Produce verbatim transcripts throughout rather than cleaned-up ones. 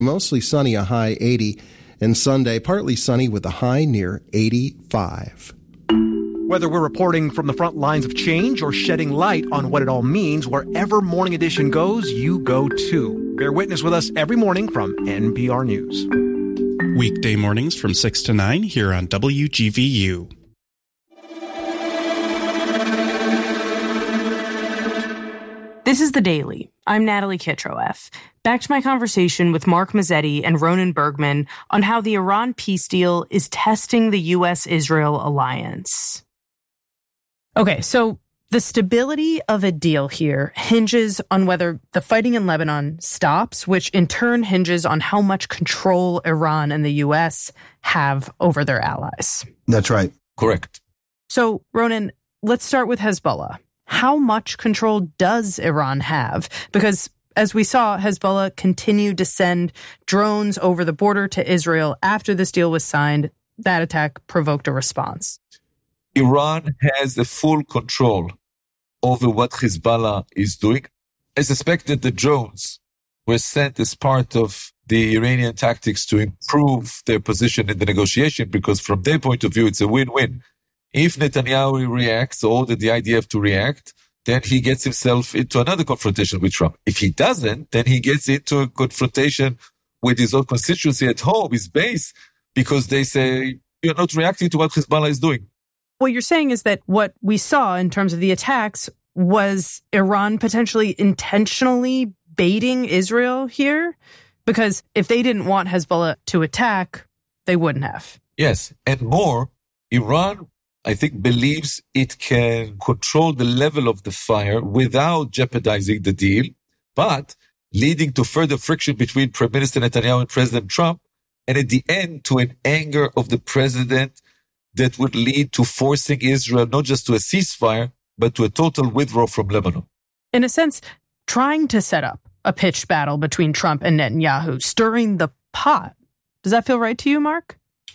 Mostly sunny, a high eighty. And Sunday, partly sunny with a high near eighty-five. Whether we're reporting from the front lines of change or shedding light on what it all means, wherever Morning Edition goes, you go too. Bear witness with us every morning from N P R News. Weekday mornings from six to nine here on W G V U. This is The Daily. I'm Natalie Kitroeff. Back to my conversation with Mark Mazzetti and Ronen Bergman on how the Iran peace deal is testing the U S Israel alliance. Okay, so the stability of a deal here hinges on whether the fighting in Lebanon stops, which in turn hinges on how much control Iran and the U S have over their allies. That's right. Correct. So, Ronen, let's start with Hezbollah. How much control does Iran have? Because, as we saw, Hezbollah continued to send drones over the border to Israel after this deal was signed. That attack provoked a response. Iran has the full control over what Hezbollah is doing. I suspect that the drones were sent as part of the Iranian tactics to improve their position in the negotiation, because from their point of view, it's a win-win. If Netanyahu reacts, or ordered the I D F to react, then he gets himself into another confrontation with Trump. If he doesn't, then he gets into a confrontation with his own constituency at home, his base, because they say, you're not reacting to what Hezbollah is doing. What you're saying is that what we saw in terms of the attacks was Iran potentially intentionally baiting Israel here? Because if they didn't want Hezbollah to attack, they wouldn't have. Yes, and more, Iran, I think, believes it can control the level of the fire without jeopardizing the deal, but leading to further friction between Prime Minister Netanyahu and President Trump, and at the end to an anger of the president that would lead to forcing Israel not just to a ceasefire, but to a total withdrawal from Lebanon. In a sense, trying to set up a pitched battle between Trump and Netanyahu, stirring the pot. Does that feel right to you, Mark?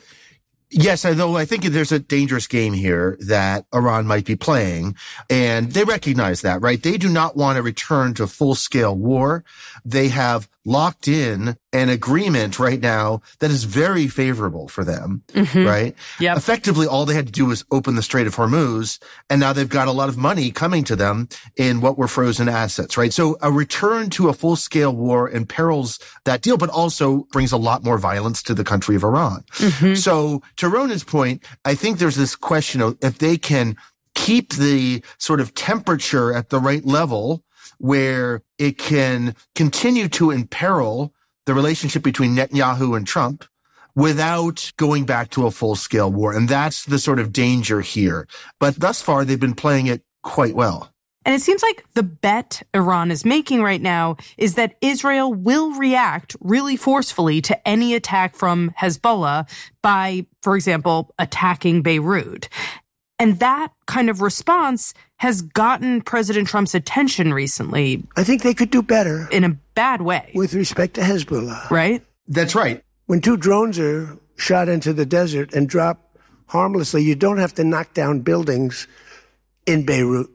Yes, although I think there's a dangerous game here that Iran might be playing, and they recognize that, right? They do not want to return to full-scale war. They have locked in an agreement right now that is very favorable for them, mm-hmm. right? Yep. Effectively, all they had to do was open the Strait of Hormuz, and now they've got a lot of money coming to them in what were frozen assets, right? So a return to a full-scale war imperils that deal, but also brings a lot more violence to the country of Iran. Mm-hmm. So to Ronen's point, I think there's this question of if they can keep the sort of temperature at the right level where it can continue to imperil the relationship between Netanyahu and Trump without going back to a full-scale war. And that's the sort of danger here. But thus far, they've been playing it quite well. And it seems like the bet Iran is making right now is that Israel will react really forcefully to any attack from Hezbollah by, for example, attacking Beirut. And that kind of response has gotten President Trump's attention recently. I think they could do better. In a bad way. With respect to Hezbollah. Right? That's right. When two drones are shot into the desert and drop harmlessly, you don't have to knock down buildings in Beirut.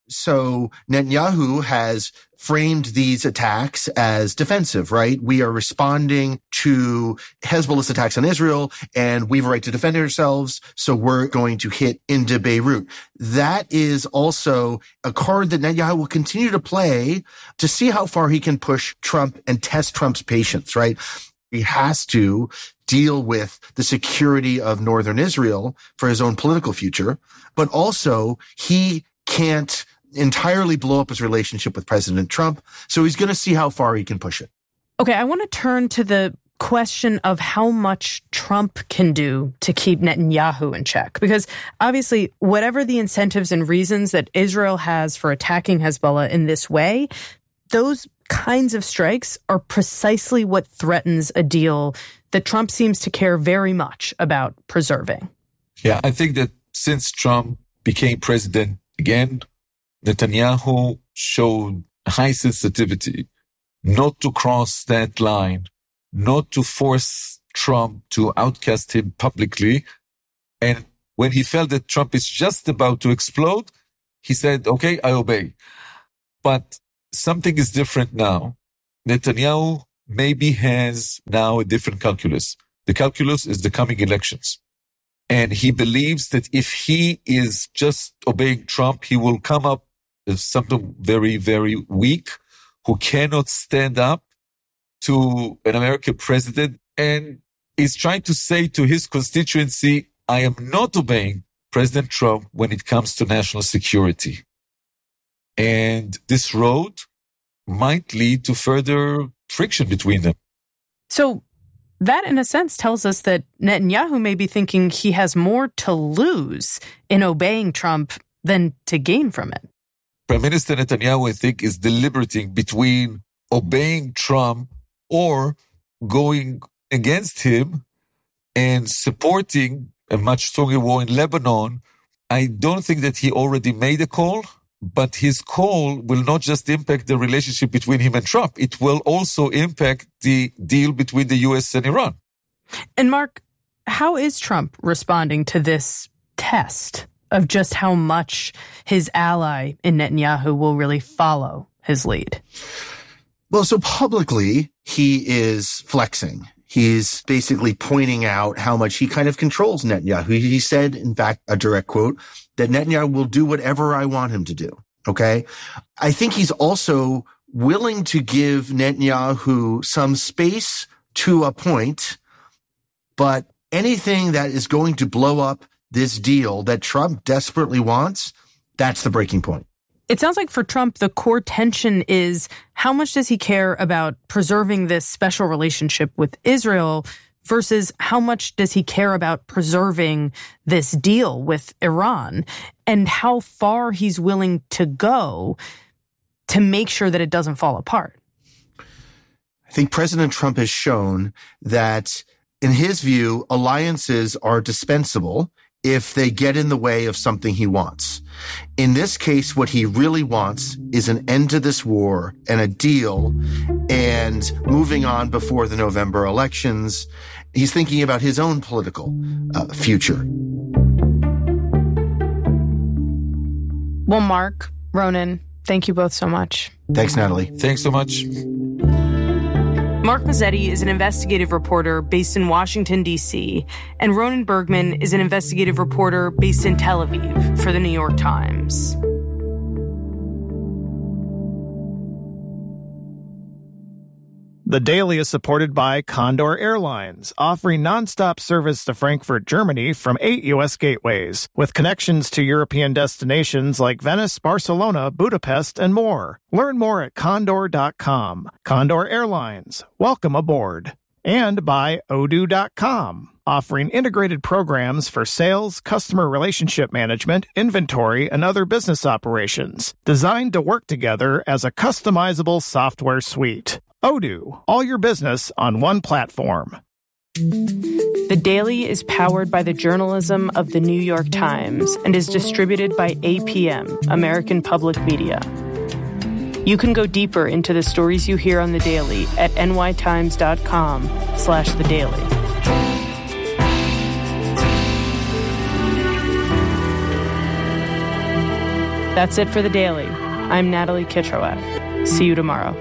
So Netanyahu has framed these attacks as defensive, right? We are responding to Hezbollah's attacks on Israel, and we have a right to defend ourselves, so we're going to hit into Beirut. That is also a card that Netanyahu will continue to play to see how far he can push Trump and test Trump's patience, right? He has to deal with the security of northern Israel for his own political future, but also he can't entirely blow up his relationship with President Trump. So he's going to see how far he can push it. Okay, I want to turn to the question of how much Trump can do to keep Netanyahu in check. Because obviously, whatever the incentives and reasons that Israel has for attacking Hezbollah in this way, those kinds of strikes are precisely what threatens a deal that Trump seems to care very much about preserving. Yeah, I think that since Trump became president again, Netanyahu showed high sensitivity not to cross that line, not to force Trump to outcast him publicly. And when he felt that Trump is just about to explode, he said, okay, I obey. But something is different now. Netanyahu maybe has now a different calculus. The calculus is the coming elections. And he believes that if he is just obeying Trump, he will come up as something very, very weak, who cannot stand up to an American president, and is trying to say to his constituency, I am not obeying President Trump when it comes to national security. And this road might lead to further friction between them. So that, in a sense, tells us that Netanyahu may be thinking he has more to lose in obeying Trump than to gain from it. Prime Minister Netanyahu, I think, is deliberating between obeying Trump or going against him and supporting a much stronger war in Lebanon. I don't think that he already made a call, but his call will not just impact the relationship between him and Trump. It will also impact the deal between the U S and Iran. And Mark, how is Trump responding to this test of just how much his ally in Netanyahu will really follow his lead? Well, so publicly, he is flexing. He's basically pointing out how much he kind of controls Netanyahu. He said, in fact, a direct quote, that Netanyahu will do whatever I want him to do. Okay. I think he's also willing to give Netanyahu some space to a point, but anything that is going to blow up this deal that Trump desperately wants, that's the breaking point. It sounds like for Trump, the core tension is how much does he care about preserving this special relationship with Israel versus how much does he care about preserving this deal with Iran, and how far he's willing to go to make sure that it doesn't fall apart. I think President Trump has shown that, in his view, alliances are dispensable if they get in the way of something he wants. In this case, what he really wants is an end to this war and a deal and moving on before the November elections. He's thinking about his own political uh, future. Well, Mark, Ronen, thank you both so much. Thanks, Natalie. Thanks so much. Mark Mazzetti is an investigative reporter based in Washington, D C, and Ronen Bergman is an investigative reporter based in Tel Aviv for the New York Times. The Daily is supported by Condor Airlines, offering nonstop service to Frankfurt, Germany from eight U S gateways, with connections to European destinations like Venice, Barcelona, Budapest, and more. Learn more at condor dot com. Condor Airlines, welcome aboard. And by odoo dot com, offering integrated programs for sales, customer relationship management, inventory, and other business operations, designed to work together as a customizable software suite. Odoo, all your business on one platform. The Daily is powered by the journalism of the New York Times and is distributed by A P M, American Public Media. You can go deeper into the stories you hear on The Daily at nytimes.com slash The Daily. That's it for The Daily. I'm Natalie Kitroeff. See you tomorrow.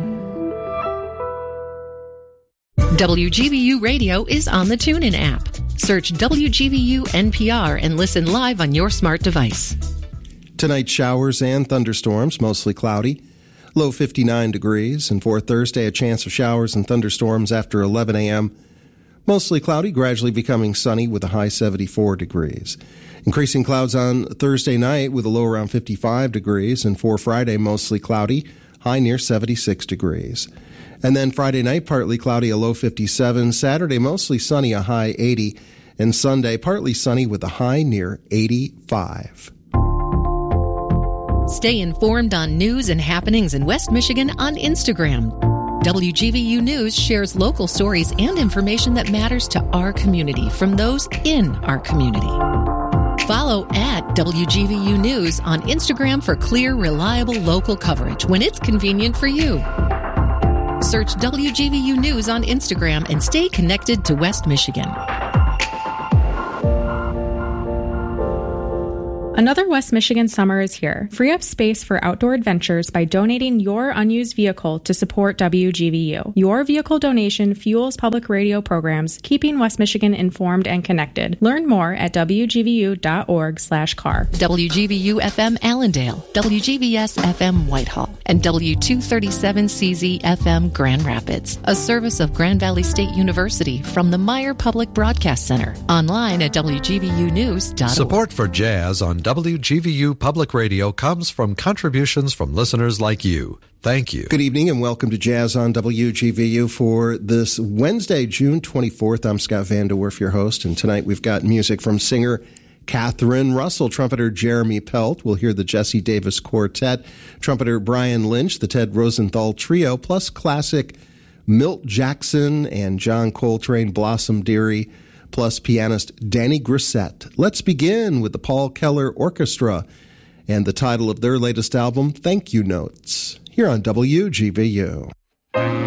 W G V U Radio is on the TuneIn app. Search W G V U N P R and listen live on your smart device. Tonight, showers and thunderstorms, mostly cloudy. Low fifty-nine degrees. And for Thursday, a chance of showers and thunderstorms after eleven a.m. Mostly cloudy, gradually becoming sunny with a high seventy-four degrees. Increasing clouds on Thursday night with a low around fifty-five degrees. And for Friday, mostly cloudy, high near seventy-six degrees. And then Friday night, partly cloudy, a low fifty-seven. Saturday, mostly sunny, a high eighty. And Sunday, partly sunny with a high near eighty-five. Stay informed on news and happenings in West Michigan on Instagram. W G V U News shares local stories and information that matters to our community from those in our community. Follow at W G V U News on Instagram for clear, reliable local coverage when it's convenient for you. Search W G V U News on Instagram and stay connected to West Michigan. Another West Michigan summer is here. Free up space for outdoor adventures by donating your unused vehicle to support W G V U. Your vehicle donation fuels public radio programs, keeping West Michigan informed and connected. Learn more at w g v u dot org slash car. W G V U F M Allendale, W G V S F M Whitehall, and W two thirty-seven C Z F M Grand Rapids. A service of Grand Valley State University from the Meyer Public Broadcast Center. Online at w g v u news dot org. Support for jazz on W G V U Public Radio comes from contributions from listeners like you. Thank you. Good evening and welcome to Jazz on W G V U for this Wednesday, June twenty-fourth. I'm Scott Van De Werf, your host, and tonight we've got music from singer Catherine Russell, trumpeter Jeremy Pelt. We'll hear the Jesse Davis Quartet, trumpeter Brian Lynch, the Ted Rosenthal Trio, plus classic Milt Jackson and John Coltrane, Blossom Dearie, plus pianist Danny Grissett. Let's begin with the Paul Keller Orchestra and the title of their latest album, Thank You Notes, here on W G V U.